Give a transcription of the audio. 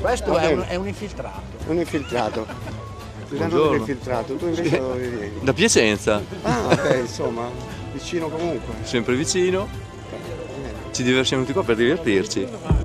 Questo è un infiltrato. Un infiltrato. Buongiorno. Un infiltrato, tu invece dove vieni? Da Piacenza, Ah, vabbè, insomma, vicino comunque. sempre vicino. Ci siamo venuti qua per divertirci.